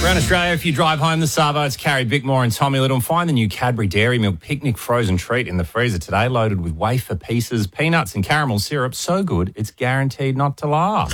Around Australia, if you drive home the Savo, it's Carrie Bickmore and Tommy Little. Find the new Cadbury Dairy Milk Picnic frozen treat in the freezer today, loaded with wafer pieces, peanuts and caramel syrup. So good, it's guaranteed not to last.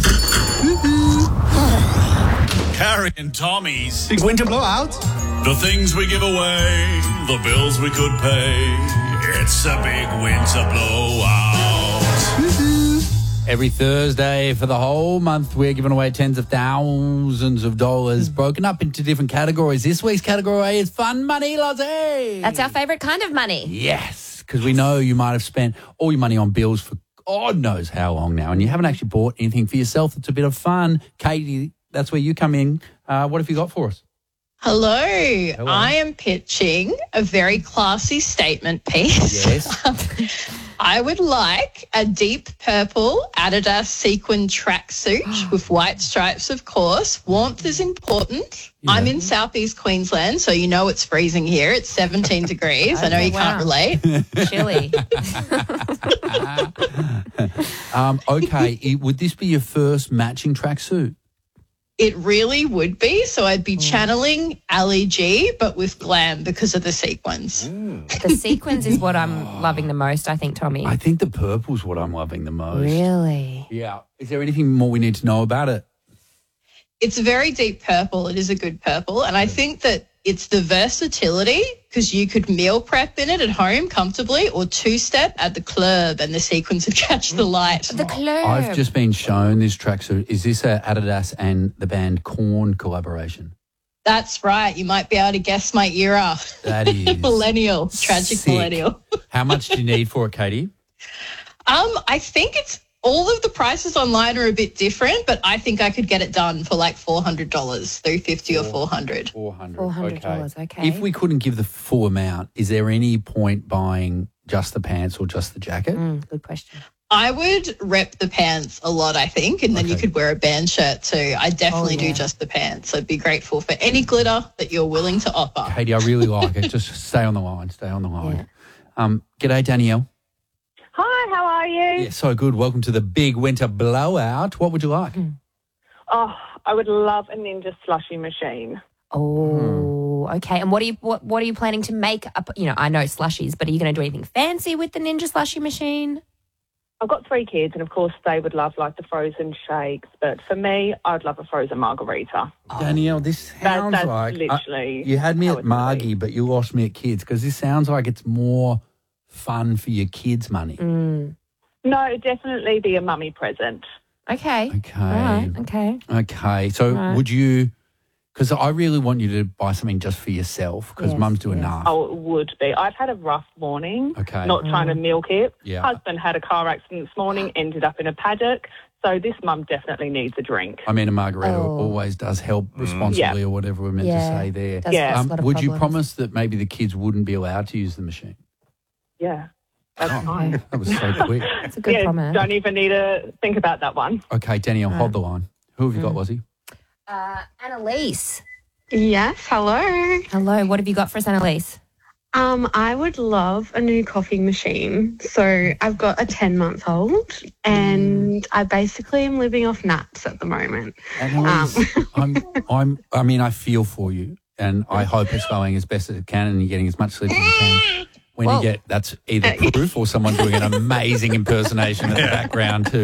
Carrie and Tommy's Big winter blowout. the things we give away, the bills we could pay. It's a big winter blowout. Every Thursday for the whole month, we're giving away tens of thousands of dollars, broken up into different categories. This week's category is Fun Money, Lozzie. That's our favourite kind of money. Yes, because we know you might have spent all your money on bills for God knows how long now, and you haven't actually bought anything for yourself. It's a bit of fun. Katie, that's where you come in. What have you got for us? Hello. I am pitching a very classy statement piece. Yes. I would like a deep purple Adidas sequin tracksuit with white stripes, of course. Warmth is important. Yeah. I'm in southeast Queensland, so you know it's freezing here. It's 17 degrees. I know you can't relate. Chilly. Okay, would this be your first matching tracksuit? It really would be. So I'd be channeling Ali G, but with glam because of the sequins. The sequins is what I'm loving the most, I think, Tommy. I think the purple's what I'm loving the most. Really? Yeah. Is there anything more we need to know about it? It's a very deep purple. It is a good purple. And I think that it's the versatility because you could meal prep in it at home comfortably or two-step at the club and the sequins would catch the light. The club. I've just been shown this tracksuit. Is this a Adidas and the band Korn collaboration? That's right. You might be able to guess my era. That is Millennial. Tragic sick. millennial. How much do you need for it, Katie? I think it's all of the prices online are a bit different, but I think I could get it done for like $400, $350 or $400. $400, okay. If we couldn't give the full amount, is there any point buying just the pants or just the jacket? Good question. I would rep the pants a lot, I think, and then you could wear a band shirt too. I definitely do just the pants. I'd be grateful for any glitter that you're willing to offer. Katie, I really like it. Just stay on the line. Stay on the line. G'day, Danielle. Hi, how are you? Yeah, so good. Welcome to the big winter blowout. What would you like? Oh, I would love a Ninja slushy machine. Oh, okay. And what are you planning to make up? You know, I know slushies, but are you going to do anything fancy with the Ninja slushie machine? I've got 3 kids, and of course they would love like the frozen shakes. But for me, I'd love a frozen margarita. Danielle, this sounds that's like literally you had me how at it's gonna Margie, but you lost me at kids because this sounds like it's more fun for your kids' money. No, it'd definitely be a mummy present. Okay. Okay. All right. Okay. Okay. So Right. would you, because I really want you to buy something just for yourself because Yes, mum's do yes. enough. Oh, it would be. I've had a rough morning. Okay. Not trying to milk it. Yeah. Husband had a car accident this morning, ended up in a paddock. So this mum definitely needs a drink. I mean, a margarita Oh. always does help responsibly or whatever we're meant to say there. Does Yeah. cause a lot of Would you problems. promise that maybe the kids wouldn't be allowed to use the machine? Yeah, that's fine. That was so quick. That's a good promise. Don't even need to think about that one. Okay, Danielle, hold the line. Who have you got, Lozzie? Annalise. Yes, hello. Hello. What have you got for us, Annalise? I would love a new coffee machine. So I've got a 10-month-old and I basically am living off naps at the moment. Annalise, I mean, I feel for you and I hope it's going as best as it can and you're getting as much sleep as you can. When you get, that's either proof or someone doing an amazing impersonation in the background too.